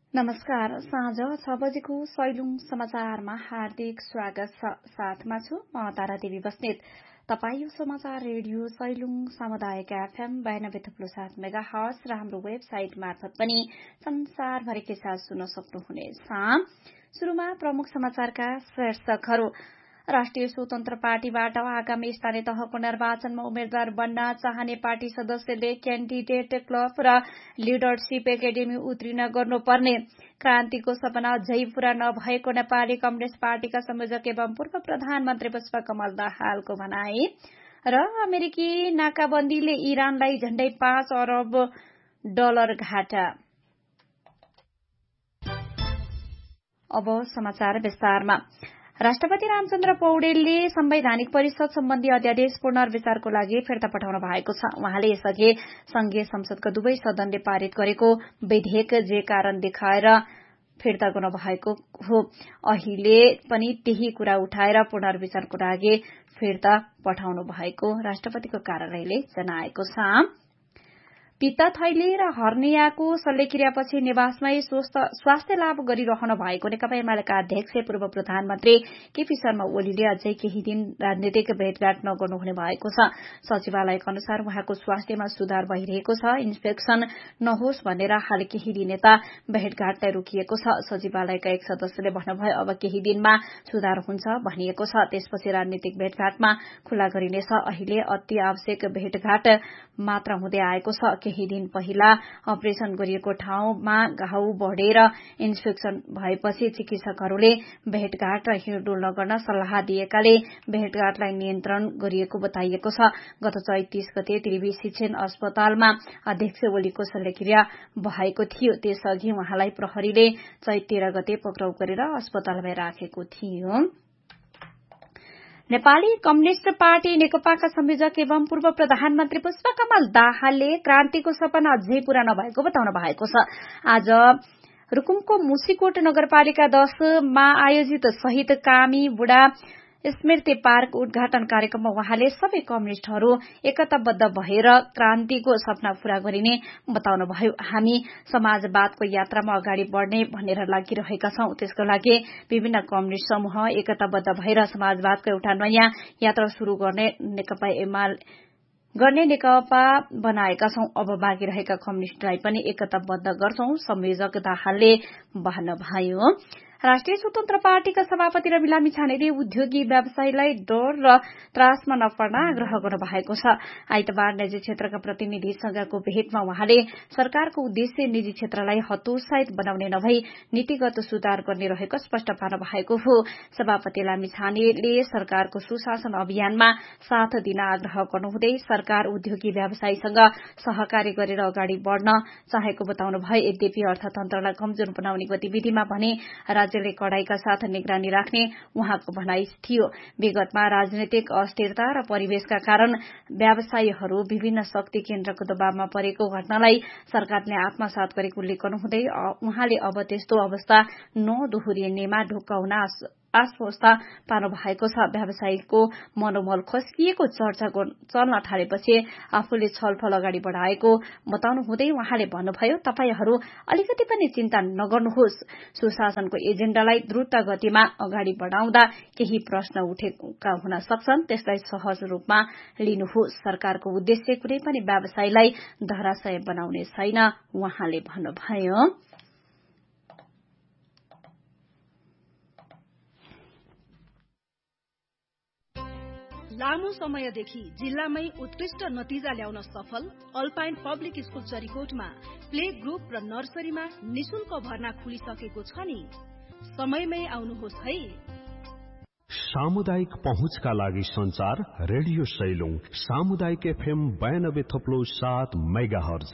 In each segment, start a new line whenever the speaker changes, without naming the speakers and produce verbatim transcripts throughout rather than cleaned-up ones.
नमस्कार। साँझ छ बजेको सैलुङ समाचारमा हार्दिक स्वागत छ। साथमा छु म तारा देवी बस्नेत। तपाईँ यो समाचार रेडियो सैलुङ सामुदायिक एफएम बयानब्बे थप्लो सात मेगा हर्ज र हाम्रो वेबसाइट मार्फत पनि संसारभरिकै साथ सुन्न सक्नुहुनेछ। शुरूमा प्रमुख समाचारका शीर्षकहरू। राष्ट्रिय स्वतन्त्र पार्टीबाट आगामी स्थानीय तहको निर्वाचनमा उम्मेद्वार बन्न चाहने पार्टी सदस्यले क्यान्डिडेट क्लब र लिडरशिप एकाडेमी उत्तीर्ण गर्नुपर्ने। क्रान्तिको सपना अझै पूरा नभएको नेपाली कम्युनिष्ट पार्टीका संयोजक एवं पूर्व प्रधानमन्त्री पुष्पकमल दाहालको भनाई र अमेरिकी नाकाबन्दीले इरानलाई झण्डै पाँच अरब डलर घाटा। अब समाचार विस्तारमा। राष्ट्रपति रामचन्द्र पौडेलले संवैधानिक परिषद सम्बन्धी अध्यादेश पुनर्विचारको लागि फिर्ता पठाउनु भएको छ। उहाँले यसअघि संघीय संसदका दुवै सदनले पारित गरेको विधेयक जे कारण देखाएर फिर्ता गर्नु भएको हो। अहिले पनि त्यही कुरा उठाएर पुनर्विचारको लागि फिर्ता पठाउनु भएको राष्ट्रपतिको कार्यालयले जनाएको छ। पित्त थैली र हर्नियाको शल्यक्रियापछि निवासमै स्वास्थ्य लाभ गरिरहनु भएको नेकपा एमालेका अध्यक्ष पूर्व प्रधानमन्त्री केपी शर्मा ओलीले अझै केही दिन राजनीतिक भेटघाट नगर्नुहुने भएको छ। सचिवालयका अनुसार उहाँको स्वास्थ्यमा सुधार भइरहेको छ। इन्फेक्सन नहोस् भनेर हाल केही दिन यता भेटघाटलाई रोकिएको छ। सचिवालयका एक सदस्यले भन्नुभयो अब केही दिनमा सुधार हुन्छ भनिएको छ। त्यसपछि राजनीतिक भेटघाटमा खुला गरिनेछ। अहिले अति आवश्यक भेटघाट मात्र हुँदै आएको छ। केही दिन पहिला अपरेशन गरिएको ठाउँमा घाउ बढेर इन्फेक्सन भएपछि चिकित्सकहरूले भेटघाट र हिँडडुल नगर्न सल्लाह दिएकाले भेटघाटलाई नियन्त्रण गरिएको बताइएको छ। गत चैतिस गते त्रिवी शिक्षण अस्पतालमा अध्यक्ष ओलीको शल्यक्रिया भएको थियो। त्यसअघि उहाँलाई प्रहरीले चैत तेह्र गते पक्राउ गरेर अस्पतालमै राखेको थियो। नेपाली कम्युनिष्ट पार्टी नेकपाका संयोजक एवं पूर्व प्रधानमन्त्री पुष्पकमल दाहालले क्रान्तिको सपना अझै पूरा नभएको बताउनु भएको छ। आज रुकुमको मुसिकोट नगरपालिका दशमा आयोजित शहीद कामी बुढा स्मृति पार्क उद्घाटन कार्यक्रममा उहाँले सबै कम्युनिष्टहरू एकताबद्ध भएर क्रान्तिको सपना पूरा गरिने बताउनुभयो। हामी समाजवादको यात्रामा अगाडि बढ़ने भनेर लागिरहेका छौं। त्यसको लागि विभिन्न कम्युनिष्ट समूह एकताबद्ध भएर समाजवादको एउटा नयाँ यात्रा शुरू गर्ने नेकपा एमाले गर्ने नेकपा बनाएका छौं। अब बाँकी रहेका कम्युनिष्टलाई पनि एकताबद्ध गर्छौं, संयोजक दाहालले भन्नुभयो। राष्ट्रिय स्वतन्त्र पार्टीका सभापति रवि लामी छानेले उद्योगी व्यवसायीलाई डर र त्रासमा नपर्न आग्रह गर्नु भएको छ। आइतबार निजी क्षेत्रका प्रतिनिधिसँगको भेटमा उहाँले सरकारको उद्देश्य निजी क्षेत्रलाई हतोत्साहित बनाउने नभई नीतिगत सुधार गर्ने रहेको स्पष्ट पार्नु भएको हो। सभापति लामी छानेले सरकारको सुशासन अभियानमा साथ दिन आग्रह गर्नुहुँदै सरकार उद्योगी व्यवसायीसँग सहकारी गरेर अगाडि बढ़न चाहेको बताउनुभयो। यद्यपि अर्थतन्त्रलाई कमजोर बनाउने गतिविधिमा भने राज्यले कडाईका साथ निगरानी राख्ने उहाँको भनाई थियो। विगतमा राजनीतिक अस्थिरता र परिवेशका कारण व्यवसायीहरू विभिन्न शक्ति केन्द्रको दबावमा परेको घटनालाई सरकारले आत्मसात गरेको उल्लेख गर्नुहुँदै उहाँले अब त्यस्तो अवस्था नदोहोरिनेमा ढुक्क हुन आश्वस्त पार्नु भएको छ। व्यवसायीको मनोबल खस्किएको चर्चा चल्न थालेपछि आफूले छलफल अगाडि बढ़ाएको बताउनु हुँदै उहाँले भन्नुभयो, तपाईहरू अलिकति पनि चिन्ता नगर्नुहोस्। सुशासनको एजेण्डालाई द्रुत गतिमा अगाडि बढ़ाउँदा केही प्रश्न उठेका हुन सक्छन्, त्यसलाई सहज रूपमा लिनुहोस्। सरकारको उद्देश्य कुनै पनि व्यवसायीलाई धराशय बनाउने छैन, उहाँले भन्नुभयो।
लामो समयदेखि जिल्लामै उत्कृष्ट नतिजा ल्याउन सफल alpine public school चरीकोटमा play group र नर्सरीमा निशुल्क भर्ना खुलिसकेको छ नि। समयमै आउनुहोस् है।
सामुदायिक पहुँचका लागि संचार रेडियो सैलुङ सामुदायिक एफएम बयानब्बे थप्लो सात मेगा हर्ज।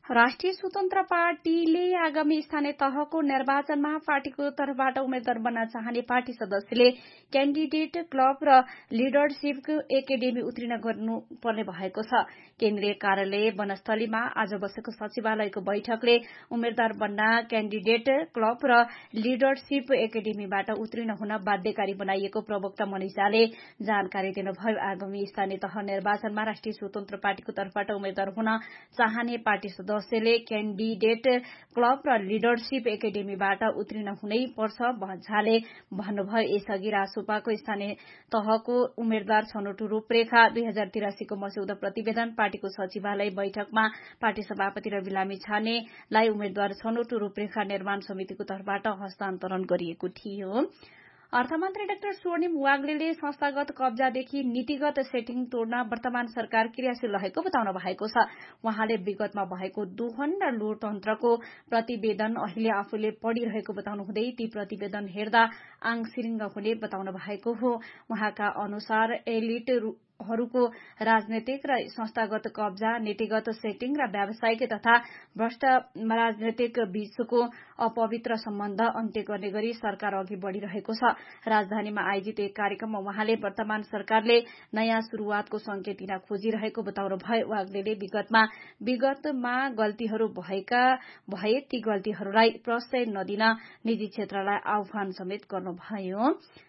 राष्ट्रिय स्वतन्त्र पार्टीले आगामी स्थानीय तहको निर्वाचनमा पार्टीको तर्फबाट उम्मेद्वार बन्न चाहने पार्टी सदस्यले क्याण्डिडेट क्लब र लिडरशीपको एकाडेमी उत्तीर्ण गर्नुपर्ने भएको छ। केन्द्रीय कार्यालय वनस्थलीमा आज बसेको सचिवालयको बैठकले उम्मेद्वार बन्न क्याण्डिडेट क्लब र लिडरशीप एकाडेमीबाट उत्तीर्ण हुन बाध्यकारी बनाइएको प्रवक्ता मनिष झाले जानकारी दिनुभयो। आगामी स्थानीय तह निर्वाचनमा राष्ट्रिय स्वतन्त्र पार्टीको तर्फबाट उम्मेद्वार हुन चाहने पार्टी सदस्यले क्याण्डिडेट क्लब र लिडरशीप एकाडेमीबाट उत्तीर्ण हुनै पर्छ झाले भन्नुभयो। यसअघि रासोपाको स्थानीय तहको उम्मेद्वार छनौटको रूपरेखा दुई हजार तिरासीको मस्यौदा प्रतिवेदन पार्टीको सचिवालय बैठकमा पार्टी सभापति रवि लामिछानेलाई उम्मेद्वार छनौटको रूपरेखा निर्माण समितिको तर्फबाट हस्तान्तरण गरिएको थियो। अर्थमन्त्री डाक्टर स्वर्णिम वाग्लेले संस्थागत कब्जादेखि नीतिगत सेटिङ तोड्न वर्तमान सरकार क्रियाशील रहेको बताउनु भएको छ। उहाँले विगतमा भएको दोहन र लोकतन्त्रको प्रतिवेदन अहिले आफूले पढ़िरहेको बताउनु हुँदै ती प्रतिवेदन हेर्दा आङसिरिङ्ग हुने बताउनु भएको हो। उहाँका अनुसार एलिट हरूको राजनैतिक र संस्थागत कब्जा, नीतिगत सेटिङ र व्यावसायिक तथा भ्रष्ट राजनैतिक बीचको अपवित्र सम्बन्ध अन्त्य गर्ने गरी सरकार अघि बढ़िरहेको छ। राजधानीमा आयोजित एक कार्यक्रममा उहाँले वर्तमान सरकारले नयाँ शुरूआतको संकेत दिन खोजिरहेको बताउनु भयो। वाग्लेले विगतमा विगतमा गल्तीहरू भएका भए ती गल्तीहरूलाई प्रश्रय नदिन निजी क्षेत्रलाई आह्वान समेत गर्नुभयो।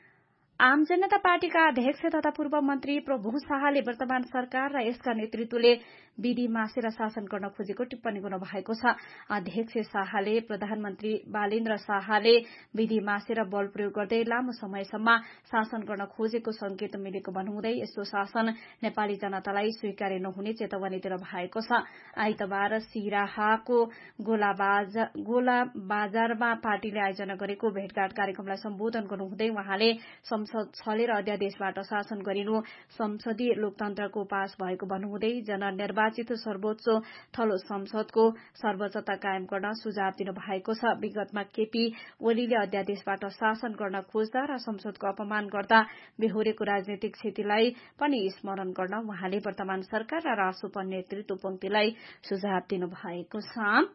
आम जनता पार्टीका अध्यक्ष तथा पूर्व मन्त्री प्रभु शाहले वर्तमान सरकार र यसका नेतृत्वले विधि मासेर शासन गर्न खोजेको टिप्पणी गर्नु भएको छ। अध्यक्ष शाहले प्रधानमन्त्री बालेन्द्र शाहले विधि मासेर बल प्रयोग गर्दै लामो समयसम्म शासन गर्न खोजेको संकेत मिलेको भन्नुहुँदै यस्तो शासन नेपाली जनतालाई स्वीकार्य नहुने चेतावनी दिनु भएको छ। आइतबार सिराहाको गोला बाजारमा पार्टीले आयोजना गरेको भेटघाट कार्यक्रमलाई सम्बोधन गर्नुहुँदै उहाँले संसद छलेर अध्यादेशबाट शासन गरिनु संसदीय लोकतन्त्रको पास भएको भन्नुहुँदै जननिर्वाचित सर्वोच्च थलो संसदको सर्वोच्चता कायम गर्न सुझाव दिनु भएको छ। विगतमा केपी ओलीले अध्यादेशबाट शासन गर्न खोज्दा र संसदको अपमान गर्दा बेहोरेको राजनैतिक क्षतिलाई पनि स्मरण गर्न उहाँले वर्तमान सरकार र रासोपा नेतृत्व पंक्तिलाई सुझाव दिनु भएको छ।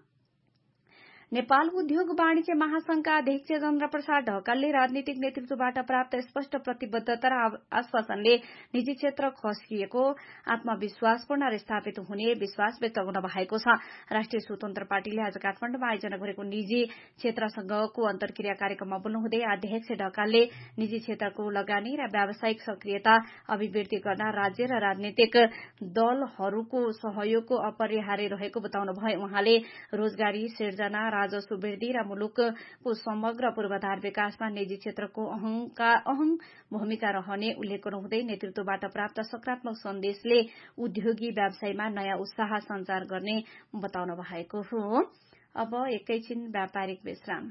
नेपाल उद्योग वाणिज्य महासंघका अध्यक्ष चन्द्र प्रसाद ढकालले राजनीतिक नेतृत्वबाट प्राप्त स्पष्ट प्रतिबद्धता र आश्वासनले निजी क्षेत्र खस्किएको आत्मविश्वासपूर्ण स्थापित हुने विश्वास व्यक्त गर्नु भएको छ। राष्ट्रिय स्वतन्त्र पार्टीले आज काठमाडौँमा आयोजना गरेको निजी क्षेत्रसँगको अन्तर्क्रिया कार्यक्रममा बोल्नुहुँदै अध्यक्ष ढकालले निजी क्षेत्रको लगानी र व्यावसायिक सक्रियता अभिवृद्धि गर्न राज्य र राजनीतिक दलहरूको सहयोगको अपरिहार्य रहेको बताउनु भयो। उहाँले रोजगारी सिर्जना, राजस्व वृद्धि र मुलुकको समग्र पूर्वाधार विकासमा निजी क्षेत्रको अहम भूमिका रहने उल्लेख गर्नुहुँदै नेतृत्वबाट प्राप्त सकारात्मक सन्देशले उद्योगी व्यवसायमा नयाँ उत्साह सञ्चार गर्ने बताउनु भएको हो। अब एकैछिन व्यापारिक विश्राम।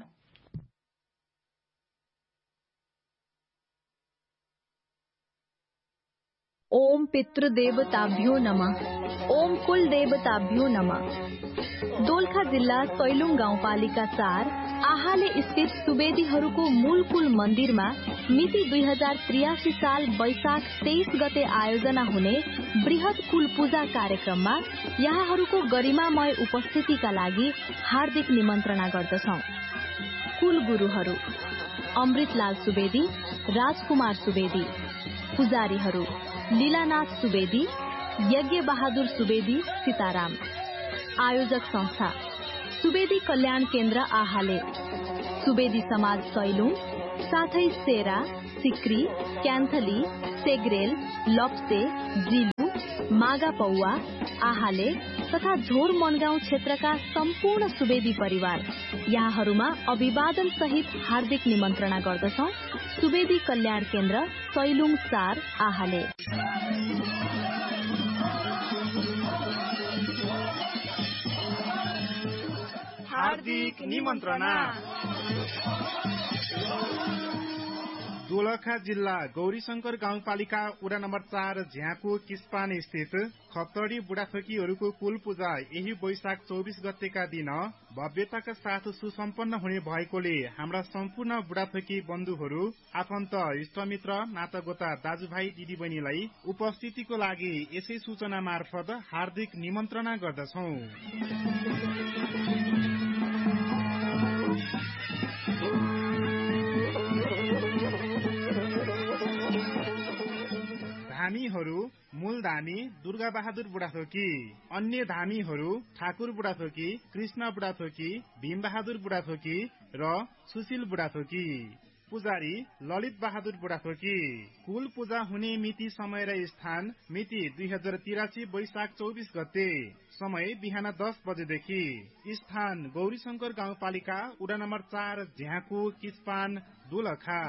ओम पितृदेवताभ्यो नमः। ओम कुल देवताभ्यो नमः। दोलखा जिल्ला सैलुङ गाउँपालिका चार आहाले स्थित सुवेदीहरूको मूल कुल मन्दिरमा मिति दुई हजार त्रियासी साल वैशाख तेइस गते आयोजना हुने वृहत कुल पूजा कार्यक्रममा यहाँहरूको गरिमामय उपस्थितिका लागि हार्दिक निमन्त्रणा गर्दछौ। कुल गुरूहरू अमृतलाल सुवेदी, राजकुमार सुवेदी। पुजारीहरू लीलानाथ सुवेदी, यज्ञ बहादुर सुवेदी, सीताराम। आयोजक संस्था सुवेदी कल्याण केन्द्र आहाले, सुवेदी समाज सैलुङ, साथै सेरा, सिक्री, क्यान्थली, सेग्रेल, लप्से, जिलु, मागा पौवा, आहाले तथा झोर मनगाउँ क्षेत्रका सम्पूर्ण सुवेदी परिवार यहाँहरूमा अभिवादन सहित हार्दिक निमन्त्रणा गर्दछौ। सुवेदी कल्याण केन्द्र सैलुङ चार आहाले।
हार्दिक निमन्त्रणा। दोलखा जिल्ला गौरीशंकर गाउँपालिका वडा नम्बर चार झ्याको किस्पान स्थित खप्तडी बुढाथोकीहरूको कुल पूजा यही वैशाख चौबिस गतेका दिन भव्यताका साथ सुसम्पन्न हुने भएकोले हाम्रा सम्पूर्ण बुढाथोकी बन्धुहरू आफन्त इष्टमित्र नातागोता दाजुभाइ दिदीबहिनीलाई उपस्थितिको लागि यसै सूचना मार्फत हार्दिक निमन्त्रणा गर्दछौं। धामीहरू मूल धामी दुर्गा बहादुर बुढाथोकी, अन्य धामीहरू ठाकुर बुढाथोकी, कृष्ण बुढाथोकी, भीम बहादुर बुढाथोकी र सुशील बुढाथोकी। पुजारी ललित बहादुर बुढाथोकी। कुल पूजा हुने मिति समय र स्थान मिति दुई हजार तिरासी वैशाख चौबिस गते, समय बिहान दस बजेदेखि, स्थान गौरीशंकर गाउँपालिका वडा नम्बर चार झ्याकु किस्पान दोलखा।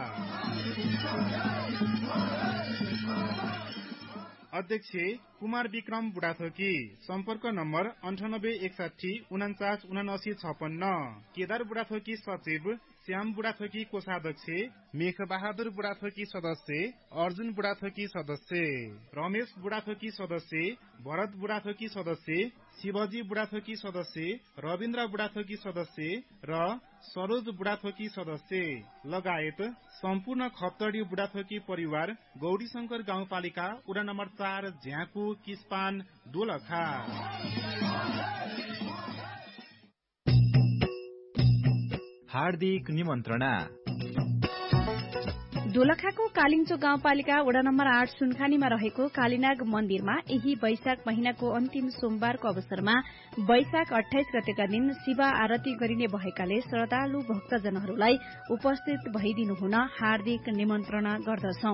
अध्यक्ष कुमार विक्रम बुढाथोकी। सम्पर्क नम्बर अन्ठानब्बे एकसाठी उनाचास उनासी छपन्न। केदार बुढाथोकी सचिव, श्याम बुढाथोकी कोषाध्यक्ष, मेघ बहादुर बुढाथोकी सदस्य, अर्जुन बुढाथोकी सदस्य, रमेश बुढाथोकी सदस्य, भरत बुढाथोकी सदस्य, शिवजी बुढाथोकी सदस्य, रविन्द्र बुढाथोकी सदस्य र सरोज बुढाथोकी सदस्य लगायत सम्पूर्ण खप्तडी बुढाथोकी परिवार गौरीशंकर गाउँपालिका वडा नम्बर चार झ्याकु किस्पान दोलखा।
हार्दिक निमन्त्रणा।
दोलखाको कालिङचो गाउँपालिका वडा नम्बर आठ सुनखानीमा रहेको कालीनाग मन्दिरमा यही वैशाख महिनाको अन्तिम सोमबारको अवसरमा वैशाख अठाइस गतेका दिन शिव आरती गरिने भएकाले श्रद्धालु भक्तजनहरूलाई उपस्थित भइदिनु हुन हार्दिक निमन्त्रणा गर्दछौं।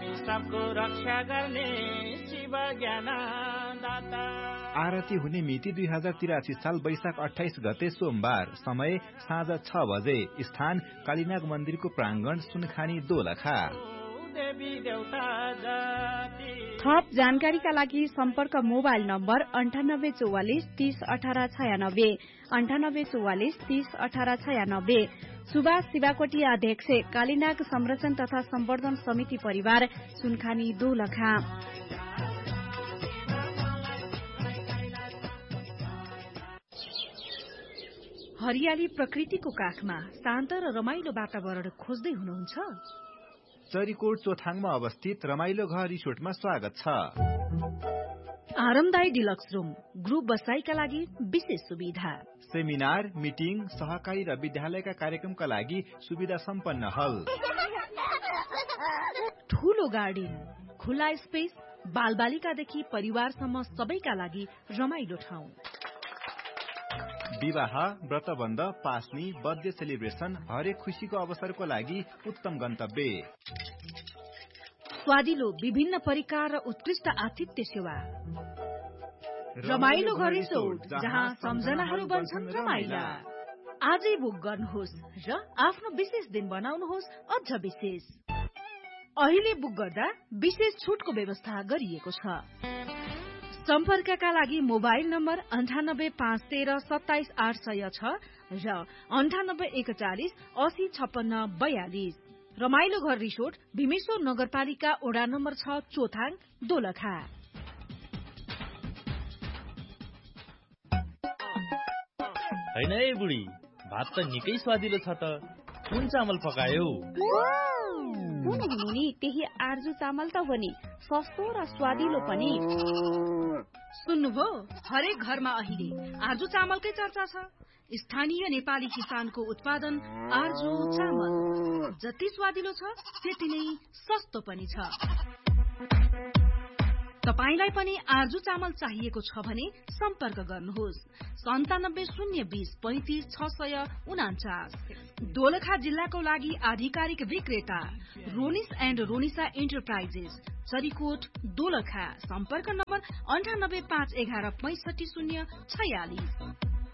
आरती हुने मिति दुई हजार तिरासी साल वैशाख अठाइस गते सोमबार, समय साँझ छ बजे, स्थान कालीनाग मन्दिरको प्राङ्गण सुनखानी दोलखा।
थप जानकारीका लागि सम्पर्क मोबाइल नम्बर अन्ठानब्बे चौवालिस तीस अठार छयानब्बे, अन्ठानब्बे चौवालिस तीस अठार छयानब्बे। सुभाष शिवाकोटी अध्यक्ष, कालीनाग संरक्षण तथा सम्वर्धन समिति परिवार, सुनखानी दोलखा।
हरियाली प्रकृतिको काखमा शान्त र रमाइलो वातावरण खोज्दै हुनुहुन्छ?
चरीकोट चोथाङमा अवस्थित रमाइलो घर रिसोर्टमा स्वागत छ।
आरामदायी डिलक्स रूम, ग्रुप बसाईका लागि विशेष सुविधा,
सेमिनार, मिटिङ, सहकारी र विद्यालयका कार्यक्रमका लागि सुविधा सम्पन्न हल,
ठूलो गार्डन, खुला स्पेस, बालबालिकादेखि परिवारसम्म सबैका लागि रमाइलो ठाउँ।
विवाह, व्रतबन्ध, पास्नी, बर्थडे सेलिब्रेसन, हरेक खुशीको अवसरको लागि उत्तम गन्तव्य।
स्वादिलो विभिन्न परिकार र उत्कृष्ट आतिथ्य सेवा। रमाइलो घर रिसोर्ट, जहाँ सम्झनाहरू बन्छन् रमाइला। आजै बुक गर्नुहोस् र आफ्नो विशेष दिन बनाउनुहोस् अझ विशेष। अहिले बुक गर्दा विशेष छुटको व्यवस्था गरिएको छ। सम्पर्कका लागि मोबाइल नम्बर अन्ठानब्बे पाँच तेह्र सत्ताइस आठ सय छ र अन्ठानब्बे एकचालिस असी छप्पन्न बयालिस। रमाइलो घर रिसोर्ट, भीमेश्वर नगरपालिका वडा नम्बर छ चोथाङ दोलखा।
हैन ए बुढी, भात त निकै स्वादिलो छ त, कुन चामल पकायो?
नि त्यही आर्जु चामल त हो नि, सस्तो र स्वादिलो पनि।
सुन्नुभयो, हरेक घरमा अहिले आर्जु चामलकै चर्चा छ। स्थानीय नेपाली किसानको उत्पादन आर्जु चामल जति स्वादिलो छ त्यति नै सस्तो पनि छ। तपाईलाई पनि आर्जु चामल चाहिएको छ भने सम्पर्क गर्नुहोस् सन्तानब्बे शून्य बीस पैंतिस छ सय उनाचास। दोलखा जिल्लाको लागि आधिकारिक विक्रेता रोनिस एण्ड रोनिसा इन्टरप्राइजेस, चरीकोट दोलखा। सम्पर्क नम्बर अन्ठानब्बे पाँच एघार पैंसठी शून्य छयालिस।